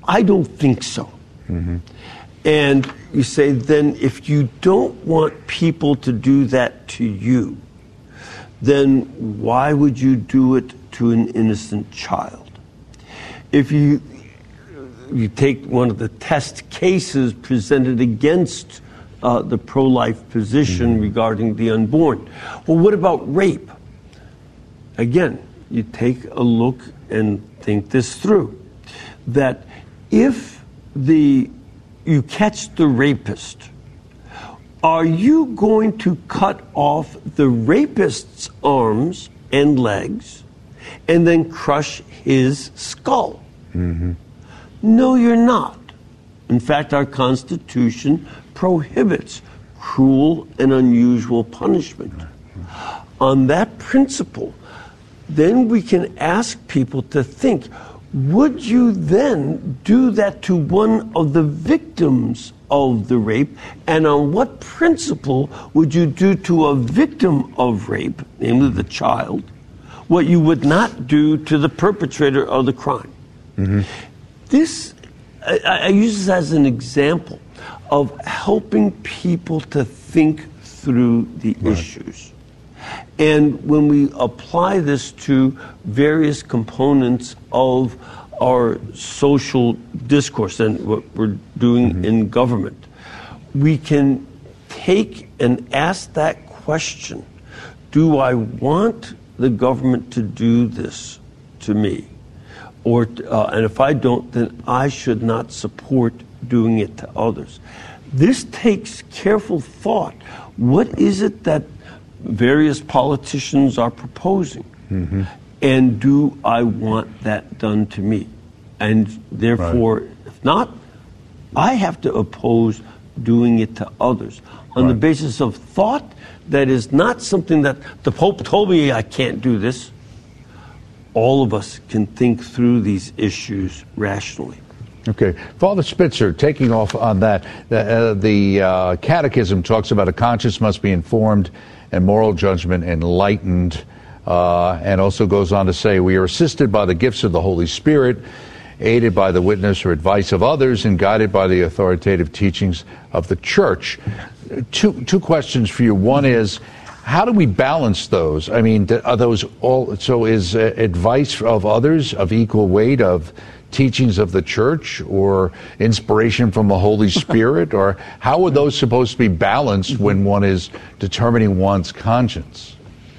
I don't think so. And you say, then if you don't want people to do that to you, then why would you do it to an innocent child? If you take one of the test cases presented against the pro-life position regarding the unborn. Well, what about rape? Again, you take a look and think this through. That if you catch the rapist, are you going to cut off the rapist's arms and legs and then crush his skull? No, you're not. In fact, our Constitution prohibits cruel and unusual punishment. On that principle, then we can ask people to think, would you then do that to one of the victims of the rape? And on what principle would you do to a victim of rape, namely the child, what you would not do to the perpetrator of the crime? This, I use this as an example of helping people to think through the issues. And when we apply this to various components of our social discourse and what we're doing in government, we can take and ask that question, do I want the government to do this to me? Or and if I don't, then I should not support doing it to others. This takes careful thought. What is it that various politicians are proposing? And do I want that done to me? And therefore, if not, I have to oppose doing it to others on the basis of thought that is not something that the Pope told me I can't do this. All of us can think through these issues rationally. Okay. Father Spitzer, taking off on that, the Catechism talks about a conscience must be informed and moral judgment enlightened, and also goes on to say, we are assisted by the gifts of the Holy Spirit, aided by the witness or advice of others, and guided by the authoritative teachings of the Church. Two questions for you. One is, how do we balance those? I mean, are those all, so is advice of others of equal weight of teachings of the Church or inspiration from the Holy Spirit? Or how are those supposed to be balanced when one is determining one's conscience?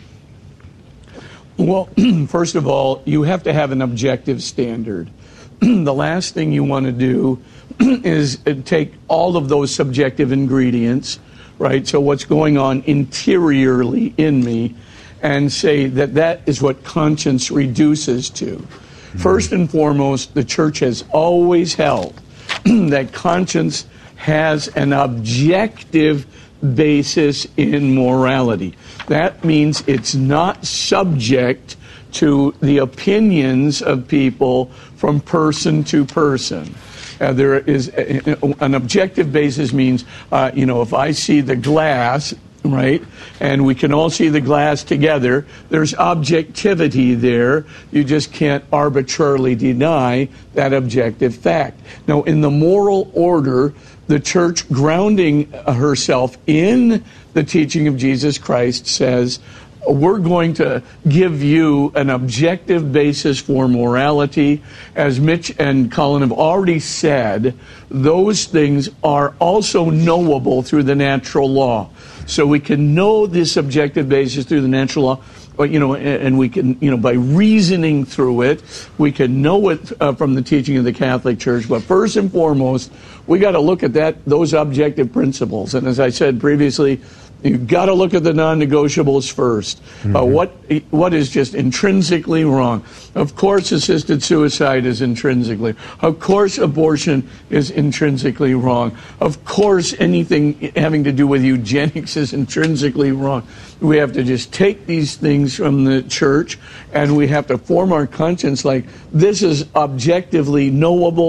Well, first of all, you have to have an objective standard. The last thing you want to do is take all of those subjective ingredients, right? So what's going on interiorly in me, and say that that is what conscience reduces to. First and foremost, the Church has always held that conscience has an objective basis in morality. That means it's not subject to the opinions of people from person to person. There is an objective basis means, if I see the glass, right, and we can all see the glass together, there's objectivity there. You just can't arbitrarily deny that objective fact. Now, in the moral order, the Church, grounding herself in the teaching of Jesus Christ, says, we're going to give you an objective basis for morality. As Mitch and Colin have already said, those things are also knowable through the natural law. So we can know this objective basis through the natural law, and we can, by reasoning through it, we can know it from the teaching of the Catholic Church. But first and foremost, we got to look at those objective principles. And as I said previously, you've got to look at the non-negotiables first. What is just intrinsically wrong? Of course, assisted suicide is intrinsically. Of course, abortion is intrinsically wrong. Of course, anything having to do with eugenics is intrinsically wrong. We have to just take these things from the Church, and we have to form our conscience like this is objectively knowable.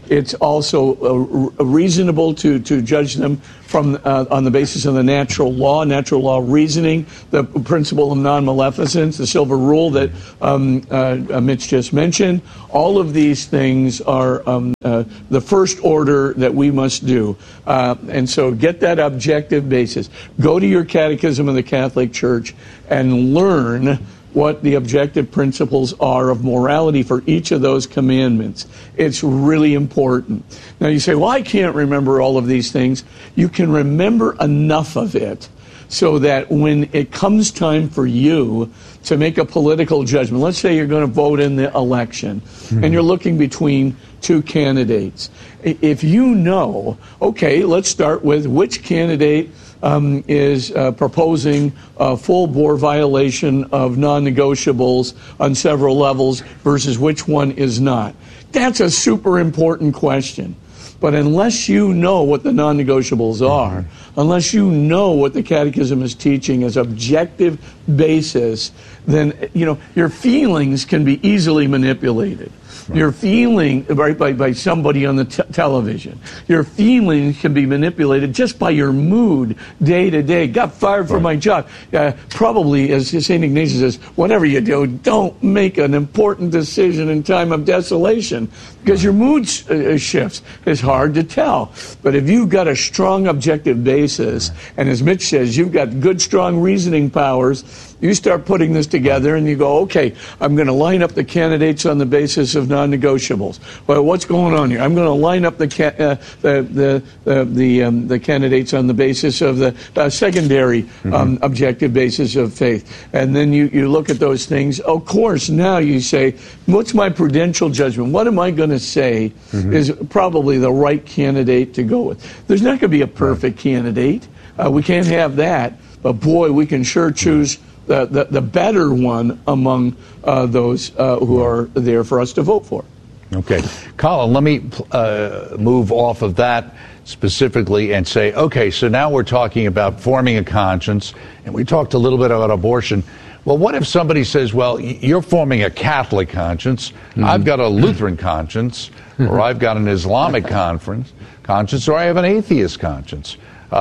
It's also reasonable to judge them from on the basis of the natural law reasoning, the principle of non-maleficence, the silver rule that Mitch just mentioned. All of these things are the first order that we must do. And so get that objective basis. Go to your Catechism of the Catholic Church and learn what the objective principles are of morality for each of those commandments. It's really important. Now you say, well, I can't remember all of these things. You can remember enough of it so that when it comes time for you to make a political judgment, let's say you're going to vote in the election, and you're looking between two candidates. If you know, okay, let's start with which candidate is proposing a full-bore violation of non-negotiables on several levels versus which one is not. That's a super important question. But unless you know what the non-negotiables are, unless you know what the Catechism is teaching as objective basis, then your feelings can be easily manipulated. Your feeling, right, by somebody on the television. Your feelings can be manipulated just by your mood day to day. Got fired from my job. Probably, as St. Ignatius says, whatever you do, don't make an important decision in time of desolation because your mood shifts. It's hard to tell. But if you've got a strong objective basis, and as Mitch says, you've got good, strong reasoning powers, you start putting this together and you go, okay, I'm going to line up the candidates on the basis of non-negotiables. Well, what's going on here? I'm going to line up the candidates on the basis of the secondary objective basis of faith. And then you look at those things. Of course, now you say, what's my prudential judgment? What am I going to say is probably the right candidate to go with? There's not going to be a perfect candidate. We can't have that. But boy, we can sure choose the better one among those who are there for us to vote for. Okay. Colin, let me move off of that specifically and say, okay, so now we're talking about forming a conscience, and we talked a little bit about abortion. Well, what if somebody says, well, you're forming a Catholic conscience, I've got a Lutheran conscience, or I've got an Islamic conscience, or I have an atheist conscience.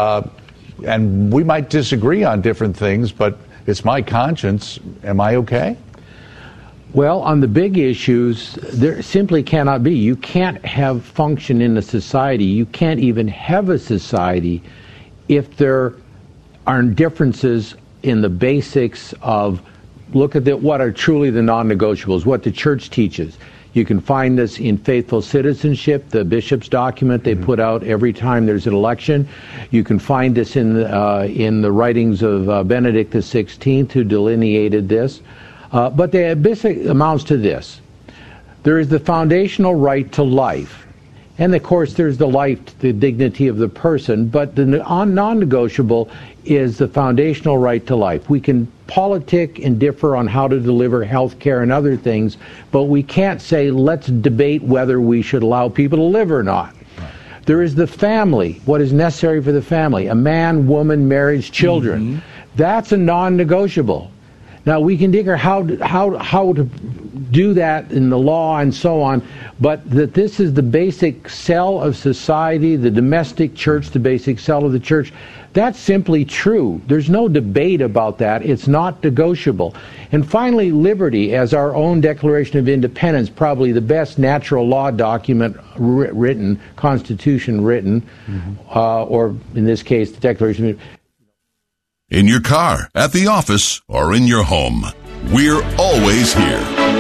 And we might disagree on different things, but it's my conscience. Am I okay? Well, on the big issues, there simply cannot be. You can't have function in a society. You can't even have a society if there are differences in the basics of, look at what are truly the non-negotiables, what the church teaches. You can find this in Faithful Citizenship, the bishop's document they put out every time there's an election. You can find this in the writings of Benedict XVI, who delineated this. But the basic amounts to this. There is the foundational right to life. And, of course, there's the life, the dignity of the person. But the non-negotiable is the foundational right to life. We can politic and differ on how to deliver health care and other things, but we can't say, let's debate whether we should allow people to live or not. Right. There is the family, what is necessary for the family, a man, woman, marriage, children. That's a non-negotiable. Now, we can dig how to do that in the law and so on, but that this is the basic cell of society, the domestic church, the basic cell of the church, that's simply true. There's no debate about that. It's not negotiable. And finally, liberty, as our own Declaration of Independence, probably the best natural law document written, Constitution written, or in this case, the Declaration of Independence. In your car, at the office, or in your home, we're always here.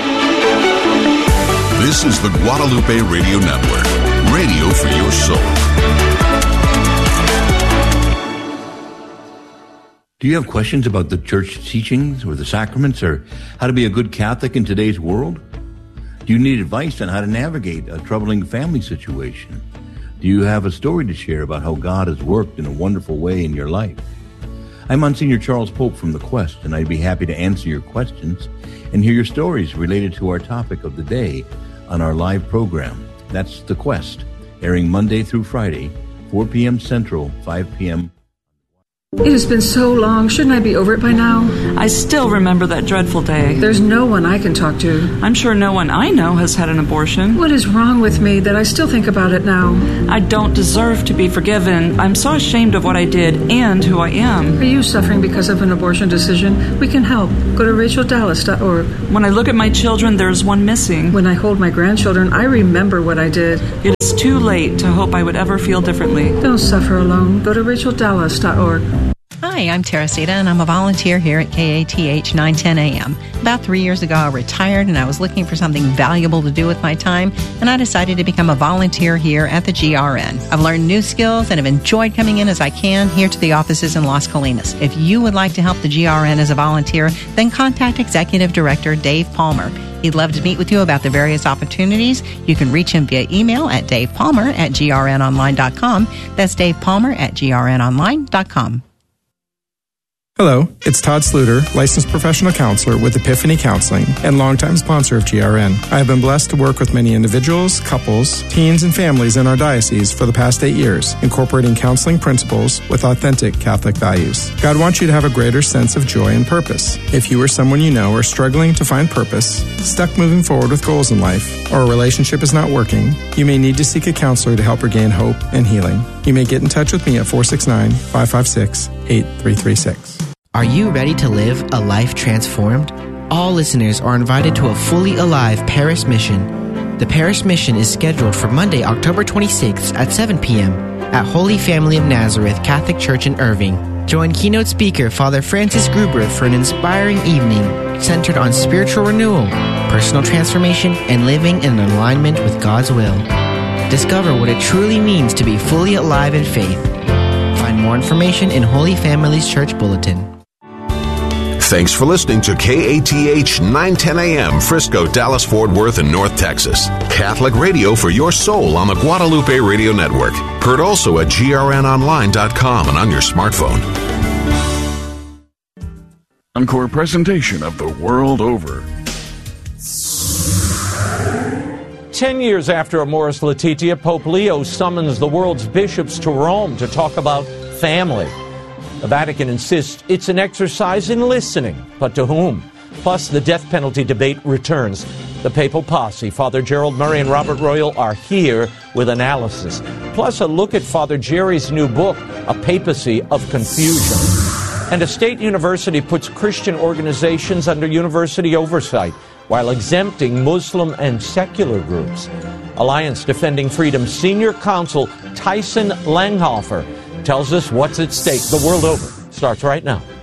This is the Guadalupe Radio Network, radio for your soul. Do you have questions about the church teachings or the sacraments or how to be a good Catholic in today's world? Do you need advice on how to navigate a troubling family situation? Do you have a story to share about how God has worked in a wonderful way in your life? I'm Monsignor Charles Pope from The Quest, and I'd be happy to answer your questions and hear your stories related to our topic of the day on our live program. That's The Quest, airing Monday through Friday, 4 p.m. Central, 5 p.m. It has been so long. Shouldn't I be over it by now? I still remember that dreadful day. There's no one I can talk to. I'm sure no one I know has had an abortion. What is wrong with me that I still think about it now? I don't deserve to be forgiven. I'm so ashamed of what I did and who I am. Are you suffering because of an abortion decision? We can help. Go to racheldallas.org. When I look at my children, there's one missing. When I hold my grandchildren, I remember what I did. It is too late to hope I would ever feel differently. Don't suffer alone. Go to racheldallas.org. Hi, I'm Teresita, and I'm a volunteer here at KATH 910 AM. About 3 years ago, I retired, and I was looking for something valuable to do with my time, and I decided to become a volunteer here at the GRN. I've learned new skills and have enjoyed coming in as I can here to the offices in Las Colinas. If you would like to help the GRN as a volunteer, then contact Executive Director Dave Palmer. He'd love to meet with you about the various opportunities. You can reach him via email at davepalmer@grnonline.com. That's Dave Palmer at grnonline.com. Hello, it's Todd Sluter, licensed professional counselor with Epiphany Counseling and longtime sponsor of GRN. I have been blessed to work with many individuals, couples, teens, and families in our diocese for the past 8 years, incorporating counseling principles with authentic Catholic values. God wants you to have a greater sense of joy and purpose. If you or someone you know are struggling to find purpose, stuck moving forward with goals in life, or a relationship is not working, you may need to seek a counselor to help regain hope and healing. You may get in touch with me at 469-556-8336. Are you ready to live a life transformed? All listeners are invited to a fully alive Paris mission. The Paris mission is scheduled for Monday, October 26th at 7 p.m. at Holy Family of Nazareth Catholic Church in Irving. Join keynote speaker Father Francis Gruber for an inspiring evening centered on spiritual renewal, personal transformation, and living in alignment with God's will. Discover what it truly means to be fully alive in faith. Find more information in Holy Family's Church Bulletin. Thanks for listening to KATH 910 AM, Frisco, Dallas, Fort Worth, and North Texas. Catholic radio for your soul on the Guadalupe Radio Network. Heard also at grnonline.com and on your smartphone. Encore presentation of The World Over. 10 years after Amoris Laetitia, Pope Leo summons the world's bishops to Rome to talk about family. The Vatican insists it's an exercise in listening, but to whom? Plus, the death penalty debate returns. The papal posse, Father Gerald Murray and Robert Royal, are here with analysis. Plus, a look at Father Jerry's new book, A Papacy of Confusion. And a state university puts Christian organizations under university oversight while exempting Muslim and secular groups. Alliance Defending Freedom Senior Counsel Tyson Langhofer tells us what's at stake. The World Over starts right now.